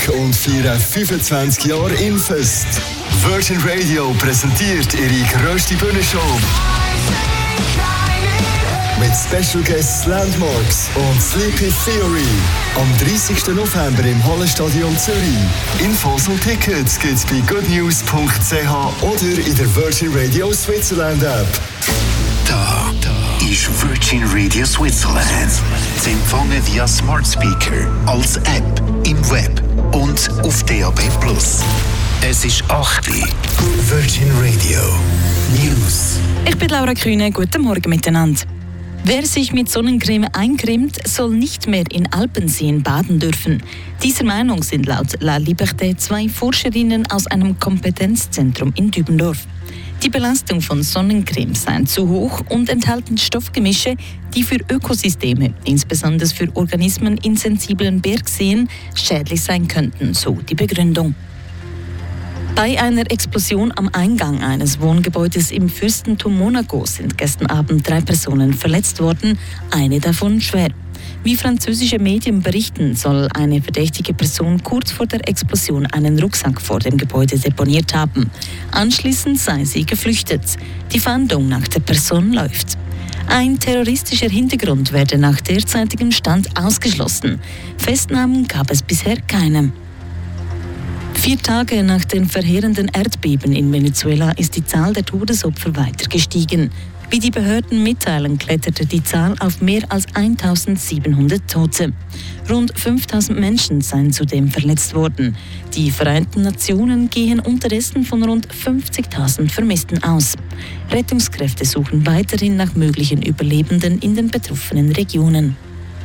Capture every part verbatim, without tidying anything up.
und feiern fünfundzwanzig Jahre Infest. Virgin Radio präsentiert ihre grösste Bühnenshow. Mit Special Guests Landmarks und Sleepy Theory. Am dreißigsten November im Hallenstadion Zürich. Infos und Tickets gibt's bei goodnews punkt c h oder in der Virgin Radio Switzerland App. Da, da ist Virgin Radio Switzerland. Zu empfangen via Smart Speaker, als App, im Web und auf D A B plus. Es ist acht Uhr. Virgin Radio News. Ich bin Laura Kühne. Guten Morgen miteinander. Wer sich mit Sonnencreme eincremt, soll nicht mehr in Alpenseen baden dürfen. Dieser Meinung sind laut La Liberté zwei Forscherinnen aus einem Kompetenzzentrum in Dübendorf. Die Belastung von Sonnencreme sei zu hoch und enthalten Stoffgemische, die für Ökosysteme, insbesondere für Organismen in sensiblen Bergseen, schädlich sein könnten, so die Begründung. Bei einer Explosion am Eingang eines Wohngebäudes im Fürstentum Monaco sind gestern Abend drei Personen verletzt worden, eine davon schwer. Wie französische Medien berichten, soll eine verdächtige Person kurz vor der Explosion einen Rucksack vor dem Gebäude deponiert haben. Anschließend sei sie geflüchtet. Die Fahndung nach der Person läuft. Ein terroristischer Hintergrund werde nach derzeitigem Stand ausgeschlossen. Festnahmen gab es bisher keine. Vier Tage nach den verheerenden Erdbeben in Venezuela ist die Zahl der Todesopfer weiter gestiegen. Wie die Behörden mitteilen, kletterte die Zahl auf mehr als eintausendsiebenhundert Tote. Rund fünftausend Menschen seien zudem verletzt worden. Die Vereinten Nationen gehen unterdessen von rund fünfzigtausend Vermissten aus. Rettungskräfte suchen weiterhin nach möglichen Überlebenden in den betroffenen Regionen.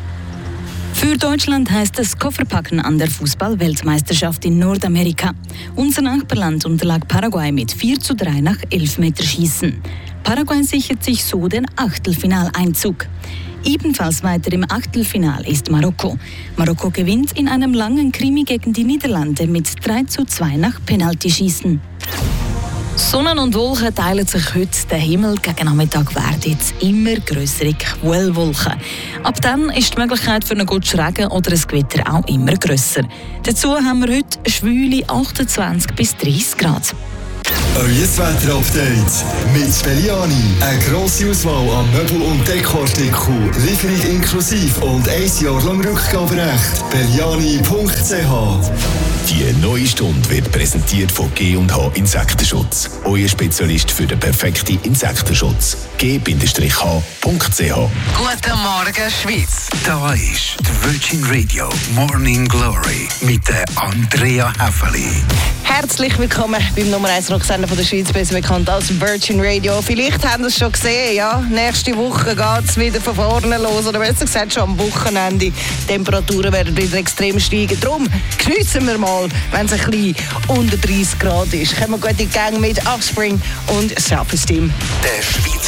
Für Deutschland heißt es Kofferpacken an der Fußball-Weltmeisterschaft in Nordamerika. Unser Nachbarland unterlag Paraguay mit vier zu drei nach Elfmeterschießen. Paraguay sichert sich so den Achtelfinaleinzug. Ebenfalls weiter im Achtelfinale ist Marokko. Marokko gewinnt in einem langen Krimi gegen die Niederlande mit drei zu zwei nach Penaltyschießen. Sonnen und Wolken teilen sich heute. Der Himmel gegen Nachmittag werden jetzt immer grössere Quellwolken. Ab dann ist die Möglichkeit für einen guten Regen oder ein Gewitter auch immer grösser. Dazu haben wir heute schwüle achtundzwanzig bis dreißig Grad. Euer Wetter-Update mit Belliani. Eine grosse Auswahl an Möbel- und Dekoartikeln, Lieferung inklusive und ein Jahr lang Rückgaberecht. Belliani punkt c h. Die neue Stunde wird präsentiert von G und H Insektenschutz. Euer Spezialist für den perfekten Insektenschutz. G H punkt c h. Guten Morgen, Schweiz. Da ist die Virgin Radio Morning Glory mit der Andrea Häfeli. Herzlich willkommen beim Nummer eins Rocksender von der Schweiz, besser bekannt als Virgin Radio. Vielleicht haben Sie es schon gesehen, ja? Nächste Woche geht es wieder von vorne los, oder besser gesagt schon am Wochenende. Die Temperaturen werden wieder extrem steigen. Darum geniessen wir mal, wenn es ein bisschen unter dreißig Grad ist. Kommen wir gut in die Gang mit Offspring und Self-Esteem. Der Schweizer